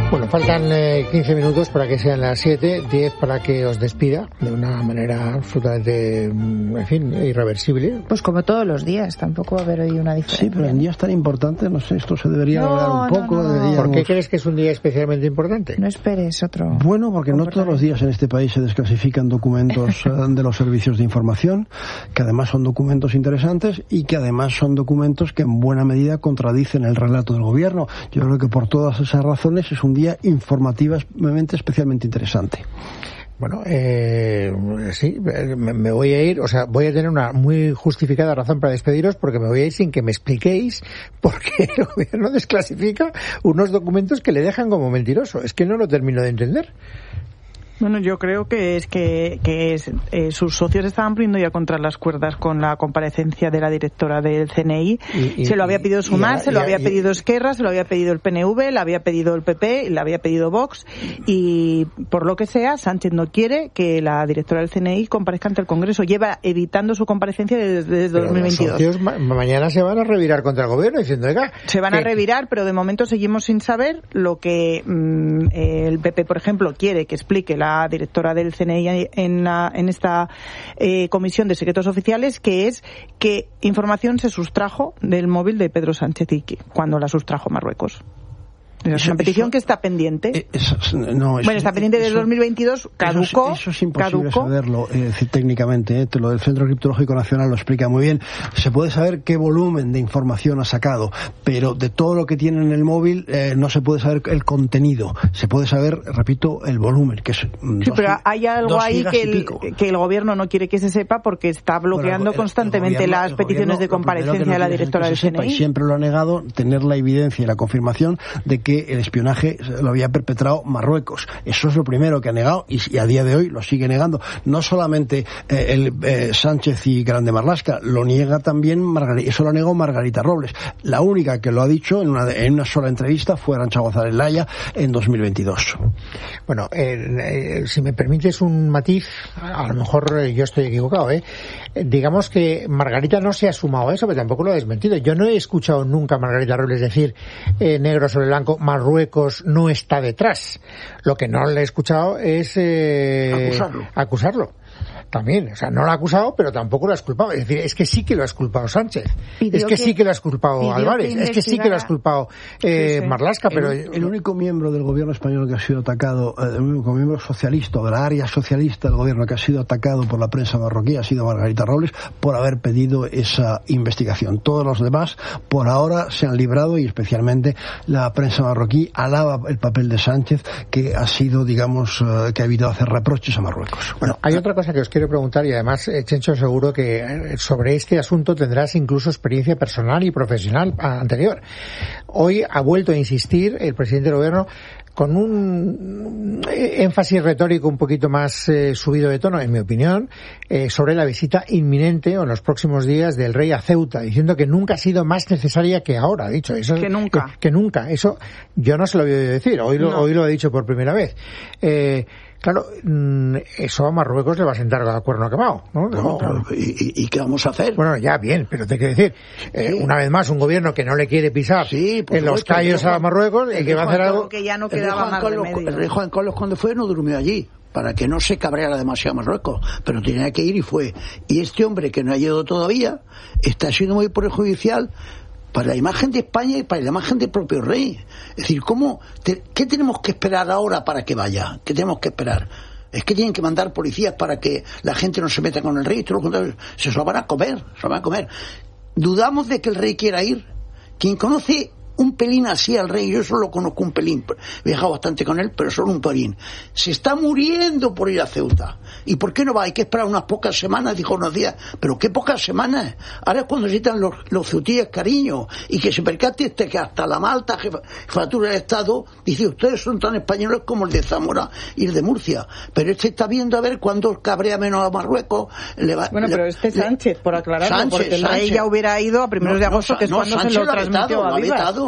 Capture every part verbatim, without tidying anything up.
Bueno, faltan eh, quince minutos para que sean las siete, diez para que os despida de una manera absolutamente, en fin, irreversible. Pues como todos los días, tampoco va a haber hoy una diferencia. Sí, pero en días tan importantes, no sé, esto se debería no, hablar un poco. No, no, no. Deberíamos... ¿Por qué crees que es un día especialmente importante? No esperes otro. Bueno, porque no todos los días en este país se desclasifican documentos de los servicios de información, que además son documentos interesantes y que además son documentos que en buena medida contradicen el relato del gobierno. Yo creo que por todas esas razones es un día informativamente especialmente interesante. Bueno, eh, sí, me, me voy a ir, o sea, voy a tener una muy justificada razón para despediros porque me voy a ir sin que me expliquéis por qué el gobierno desclasifica unos documentos que le dejan como mentiroso. Es que no lo termino de entender. Bueno, yo creo que es que, que es, eh, sus socios estaban poniendo ya contra las cuerdas con la comparecencia de la directora del C N I. Y, y, se lo había pedido Sumar, y, se lo y, había y, pedido Esquerra, se lo había pedido el P N V, le había pedido el P P, le había pedido Vox. Y por lo que sea, Sánchez no quiere que la directora del C N I comparezca ante el Congreso. Lleva evitando su comparecencia desde, desde dos mil veintidós. Los socios ma- mañana se van a revirar contra el gobierno diciendo, oiga... Se van a revirar, pero de momento seguimos sin saber lo que mmm, el P P, por ejemplo, quiere que explique la la directora del C N I en, la, en esta eh, comisión de secretos oficiales, que es que información se sustrajo del móvil de Pedro Sánchez y que, cuando la sustrajo Marruecos. Es eso, una petición eso, que está pendiente. Eso, no, eso, bueno, está pendiente desde dos mil veintidós, caducó. Eso, eso es imposible caducó. saberlo eh, decir, técnicamente. Eh, lo del Centro Criptológico Nacional lo explica muy bien. Se puede saber qué volumen de información ha sacado, pero de todo lo que tiene en el móvil eh, no se puede saber el contenido. Se puede saber, repito, el volumen, que es Sí, dos, pero hay algo ahí que el, que el gobierno no quiere que se sepa porque está bloqueando bueno, el, constantemente el gobierno, las peticiones de comparecencia no de la directora del C N I. Y siempre lo ha negado, tener la evidencia y la confirmación de que el espionaje lo había perpetrado Marruecos. Eso es lo primero que ha negado y, y a día de hoy lo sigue negando. No solamente eh, el eh, Sánchez y Grande Marlaska, lo niega también Margarita, eso lo negó Margarita Robles. La única que lo ha dicho en una, en una sola entrevista fue Arantxa González Laya en dos mil veintidós. Bueno, eh, eh, si me permites un matiz, a lo mejor yo estoy equivocado, ¿eh? Digamos que Margarita no se ha sumado a eso, pero tampoco lo ha desmentido. Yo no he escuchado nunca a Margarita Robles decir eh, negro sobre blanco, Marruecos no está detrás. Lo que no le he escuchado es eh, acusarlo. acusarlo. También, o sea, no lo ha acusado, pero tampoco lo ha culpado. Es decir, es que sí que lo ha culpado Sánchez. Es que, que sí que lo ha culpado Álvarez. Que es que sí que lo ha culpado eh, sí, sí. Marlaska. Pero el, el único miembro del gobierno español que ha sido atacado, eh, el único miembro socialista, de la área socialista del gobierno que ha sido atacado por la prensa marroquí ha sido Margarita Robles por haber pedido esa investigación. Todos los demás, por ahora, se han librado y especialmente la prensa marroquí alaba el papel de Sánchez, que ha sido, digamos, eh, que ha evitado hacer reproches a Marruecos. Bueno, hay otra cosa que os quiero preguntar y además, eh, Chencho, seguro que sobre este asunto tendrás incluso experiencia personal y profesional anterior. Hoy ha vuelto a insistir el presidente del gobierno con un énfasis retórico un poquito más eh, subido de tono, en mi opinión, eh, sobre la visita inminente o en los próximos días del rey a Ceuta, diciendo que nunca ha sido más necesaria que ahora, ha dicho eso. Que nunca. Que, que nunca. Eso yo no se lo había oído decir, hoy lo, no. hoy lo he dicho por primera vez. Eh, Claro, eso a Marruecos le va a sentar a cuerno quemado, ¿no? No, claro. ¿Y, ¿Y qué vamos a hacer? Bueno, ya bien, pero te quiero decir, eh, sí. una vez más, un gobierno que no le quiere pisar sí, en los callos a Marruecos y que va a hacer algo... Que ya no quedaba más Carlos, remedio. El rey Juan Carlos, cuando fue, no durmió allí, para que no se cabreara demasiado Marruecos, pero tenía que ir y fue. Y este hombre que no ha llegado todavía está siendo muy perjudicial para la imagen de España y para la imagen del propio rey. Es decir, ¿cómo te, ¿qué tenemos que esperar ahora para que vaya? ¿Qué tenemos que esperar? Es que tienen que mandar policías para que la gente no se meta con el rey, todo lo contrario, se lo van a comer, se lo van a comer. ¿Dudamos de que el rey quiera ir? Quien conoce un pelín así al rey, yo solo conozco un pelín, he viajado bastante con él, pero solo un pelín. Se está muriendo por ir a Ceuta. ¿Y por qué no va? Hay que esperar unas pocas semanas, dijo unos días. ¿Pero qué pocas semanas? Ahora es cuando necesitan los, los ceutíes cariño. Y que se percate este que hasta la Malta jefatura del Estado dice, ustedes son tan españoles como el de Zamora y el de Murcia. Pero este está viendo a ver cuándo cabrea menos a Marruecos. Le va, bueno, le, pero este Sánchez, por aclararlo, Sánchez, porque el Sánchez. rey ya hubiera ido a primeros no, de agosto, no, que es no, cuando Sánchez se lo, lo transmitió vetado, a Vivas.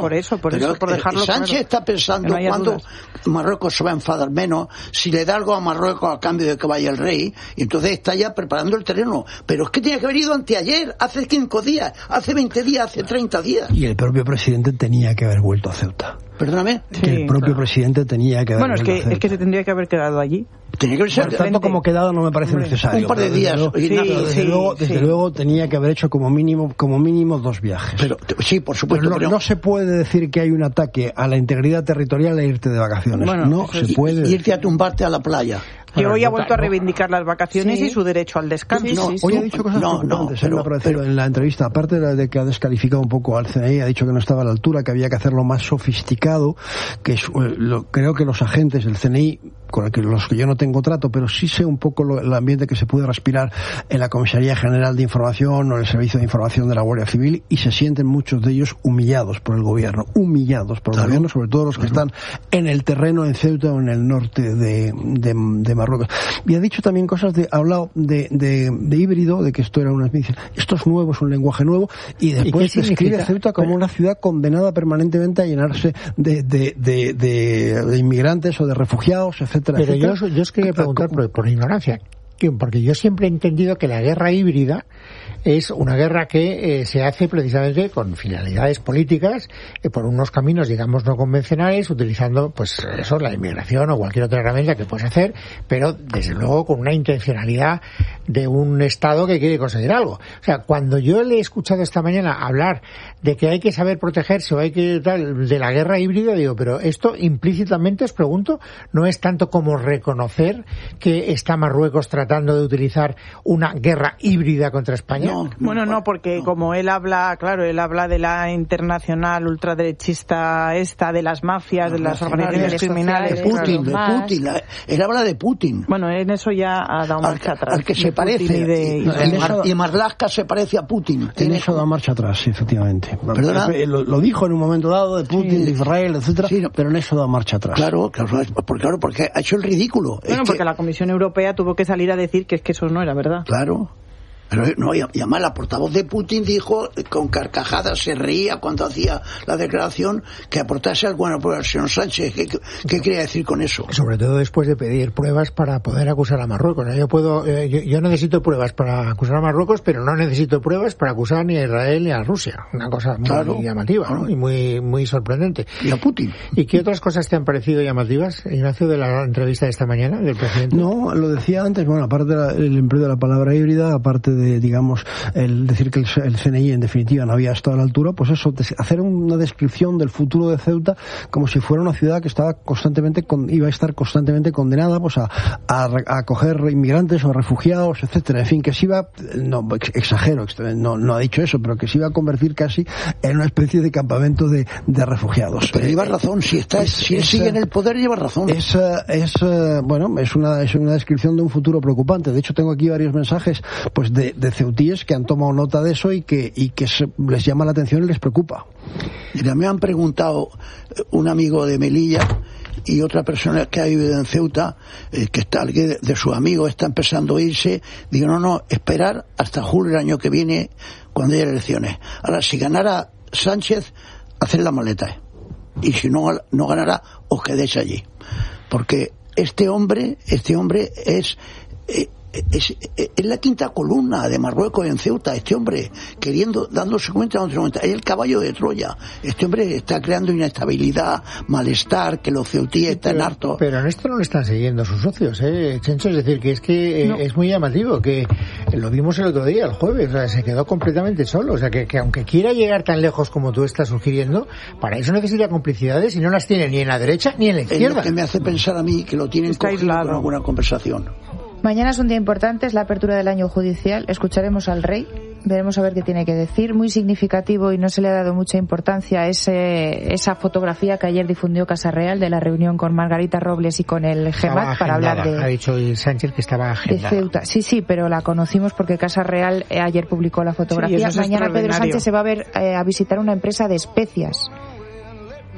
por eso, por pero eso, por dejarlo Sánchez claro, está pensando no cuándo dudas. Marruecos se va a enfadar menos, si le da algo a Marruecos a cambio de que vaya el rey, y entonces está ya preparando el terreno. Pero es que tiene que haber ido anteayer, hace cinco días, hace veinte días, hace treinta días. Y el propio presidente tenía que haber vuelto a Ceuta. Perdóname. Que Sí, el propio claro. presidente tenía que haber Bueno, es vuelto que, a Ceuta. es que se tendría que haber quedado allí. Tenía que ser Por tanto, como quedado no me parece Hombre, necesario. un par de pero desde días, luego- oye, pero nada, desde sí, luego, desde sí. luego tenía que haber hecho como mínimo, como mínimo dos viajes. Pero, sí, por supuesto. Pero no, pero- no se puede decir que hay un ataque a la integridad territorial e irte de vacaciones. Bueno, no eso se y- puede. y irte a tumbarte a la playa. Que Bueno, hoy ha no, vuelto a no. reivindicar las vacaciones Sí. y su derecho al descanso. No, sí, sí. Hoy ha dicho cosas No, no, preocupantes, él pero- me ha parecido pero- en la entrevista, aparte de, de que ha descalificado un poco al C N I, ha dicho que no estaba a la altura, que había que hacerlo más sofisticado, que es, eh, lo, creo que los agentes del C N I, con el que, los que yo no tengo trato, pero sí sé un poco lo, el ambiente que se puede respirar en la Comisaría General de Información o en el Servicio de Información de la Guardia Civil, y se sienten muchos de ellos humillados por el gobierno, humillados por el Claro. gobierno, sobre todo los que están en el terreno en Ceuta o en el norte de, de, de Marruecos. Y ha dicho también cosas de, ha hablado de, de, de híbrido, de que esto era una, dice, esto es nuevo, es un lenguaje nuevo, y después qué describe significa? Ceuta como una ciudad condenada permanentemente a llenarse de, de, de, de, de inmigrantes o de refugiados, etcétera, Pero yo, etcétera. os- yo os quería preguntar por, por ignorancia, que- porque yo siempre he entendido que la guerra híbrida es una guerra que eh, se hace precisamente con finalidades políticas, eh, por unos caminos, digamos, no convencionales, utilizando, pues, eso, la inmigración o cualquier otra herramienta que puedes hacer, pero, desde luego, con una intencionalidad de un Estado que quiere conseguir algo. O sea, cuando yo le he escuchado esta mañana hablar de que hay que saber protegerse o hay que tal, de la guerra híbrida, digo, pero esto implícitamente, os pregunto, no es tanto como reconocer que está Marruecos tratando de utilizar una guerra híbrida contra España. No, Bueno, no, porque no. como él habla, claro, él habla de la internacional ultraderechista esta, de las mafias, de las organizaciones redes criminales. de sociales, Putin, claro. de Más. Putin. la- Él habla de Putin. Bueno, en eso ya ha dado Al, marcha atrás. al que de se Putin parece. y de- y, No, en y Mar- eso- y Marlaska se parece a Putin. En Tiene eso da marcha atrás, sí, efectivamente. ¿Perdona? Eh, Lo, lo dijo en un momento dado de Putin, Sí. de Israel, etcétera, Sí, no. pero en eso da marcha atrás. Claro, claro, porque, claro, porque ha hecho el ridículo. Es Bueno, que- porque la Comisión Europea tuvo que salir a decir que es que eso no era verdad. Claro. Pero no, y y además la portavoz de Putin dijo, eh, con carcajadas, se reía cuando hacía la declaración, que aportase alguna prueba al señor Sánchez. ¿Qué, qué quería decir con eso? Sobre todo después de pedir pruebas para poder acusar a Marruecos. ¿no? Yo puedo, eh, yo, yo necesito pruebas para acusar a Marruecos, pero no necesito pruebas para acusar ni a Israel ni a Rusia. Una cosa muy Claro, llamativa, ¿no? claro. Y muy, muy sorprendente. Y a Putin. ¿Y qué otras cosas te han parecido llamativas, Ignacio, de la entrevista de esta mañana del presidente? No, lo decía antes, bueno, aparte del empleo de la palabra híbrida, aparte de, digamos, el decir que el, el C N I en definitiva no había estado a la altura, pues eso, des- hacer una descripción del futuro de Ceuta como si fuera una ciudad que estaba constantemente, con, iba a estar constantemente condenada pues a, a, a acoger inmigrantes o refugiados, etcétera. En fin, que se iba, no, ex- exagero, ex- no, no ha dicho eso, pero que se iba a convertir casi en una especie de campamento de, de refugiados. Pero Eh, lleva razón, si está, es- si él es, sigue eh, en el poder, lleva razón. Es, eh, es eh, bueno, es una, es una descripción de un futuro preocupante. De hecho, tengo aquí varios mensajes pues de, de ceutíes que han tomado nota de eso y que, y que se, les llama la atención y les preocupa. Mira, me han preguntado eh, un amigo de Melilla y otra persona que ha vivido en Ceuta, eh, que está alguien de, de sus amigos está empezando a irse. Digo, no, no, esperar hasta julio del año que viene, cuando haya elecciones. Ahora, si ganara Sánchez, hacer la maleta. Y si no, no ganara, os quedéis allí. Porque este hombre, este hombre es... Eh, Es, es la quinta columna de Marruecos en Ceuta. Este hombre queriendo, dándose cuenta, dándose cuenta, es el caballo de Troya. Este hombre está creando inestabilidad, malestar, que los ceutíes están pero, hartos. Pero en esto no le están siguiendo sus socios, ¿eh, Chencho? Es decir, que es que eh, No. es muy llamativo, que lo vimos el otro día, el jueves, o sea, se quedó completamente solo. O sea, que, que aunque quiera llegar tan lejos como tú estás sugiriendo, para eso necesita complicidades y no las tiene ni en la derecha ni en la Es lo izquierda. que me hace pensar a mí que lo tienen Está cogido aislado. con alguna conversación. Mañana es un día importante, es la apertura del año judicial. Escucharemos al rey, veremos a ver qué tiene que decir. Muy significativo y no se le ha dado mucha importancia ese, esa fotografía que ayer difundió Casa Real de la reunión con Margarita Robles y con el Estaba GEMAT para hablar agendada. Ha de, dicho Sánchez que estaba de agendada. Ceuta. Sí, sí, pero la conocimos porque Casa Real eh, ayer publicó la Sí, fotografía. eso es Mañana Pedro extraordinario. Sánchez se va a ver eh, a visitar una empresa de especias.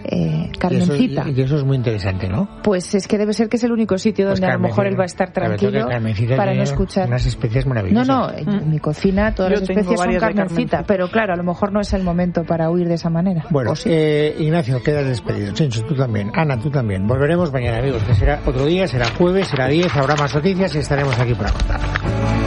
eh, Carmencita. Y eso, y eso es muy interesante, ¿no? Pues es que debe ser que es el único sitio donde pues a lo mejor él va a estar tranquilo para no escuchar. Unas especies maravillosas. No, no, en mi cocina todas Yo las especies son Carmencita, Carmencita, pero claro, a lo mejor no es el momento para huir de esa manera. Bueno, sí. eh, Ignacio, quedas despedido. Chencho, tú también. Ana, tú también. Volveremos mañana, amigos, que será otro día, será jueves, será diez, habrá más noticias y estaremos aquí para contar.